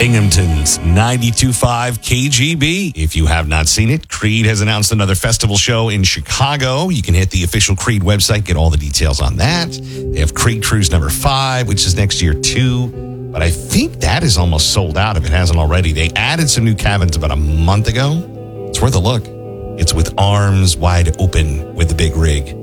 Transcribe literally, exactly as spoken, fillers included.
Binghamton's ninety-two point five K G B. If you have not seen it, Creed has announced another festival show in Chicago. You can hit the official Creed website, get all the details on that. They have Creed Cruise number five, which is next year too. But I think that is almost sold out if it hasn't already. They added some new cabins about a month ago. It's worth a look. It's with arms wide open with the big rig.